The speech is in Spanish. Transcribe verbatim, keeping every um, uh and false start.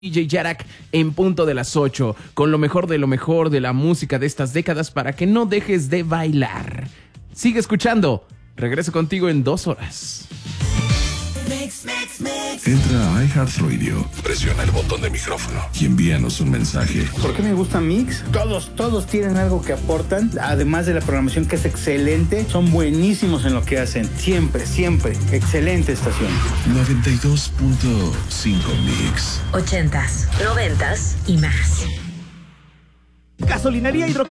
D J Yarak en punto de las ocho, con lo mejor de lo mejor de la música de estas décadas para que no dejes de bailar. Sigue escuchando. Regreso contigo en dos horas. Mix, mix, mix. Entra a iHeartRadio, presiona el botón de micrófono y envíanos un mensaje. ¿Por qué me gusta Mix? Todos, todos tienen algo que aportan, además de la programación que es excelente, son buenísimos en lo que hacen, siempre, siempre, excelente estación. noventa y dos punto cinco Mix. Ochentas, noventas y más. Gasolinería Hidro